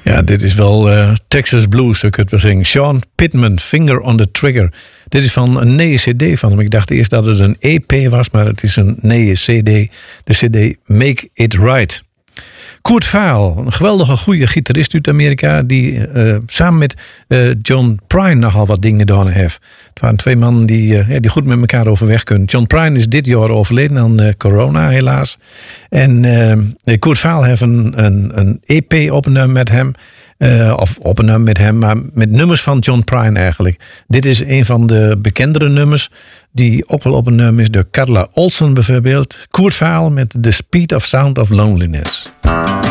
Ja, dit is wel Texas Blues, zou ik het wel zeggen. Sean Pittman, Finger on the Trigger. Dit is van een nieuwe cd van hem. Ik dacht eerst dat het een EP was, maar het is een nieuwe cd. De cd Make It Right. Kurt Weill, een geweldige goede gitarist uit Amerika, die samen met John Prine nogal wat dingen gedaan heeft. Het waren twee mannen die goed met elkaar overweg kunnen. John Prine is dit jaar overleden aan corona, helaas. En Kurt Weill heeft een EP opgenomen met hem. Of opgenomen met hem, maar met nummers van John Prine eigenlijk. Dit is een van de bekendere nummers, die ook wel opgenomen is door Carla Olson bijvoorbeeld. Kurt Weill met The Speed of Sound of Loneliness.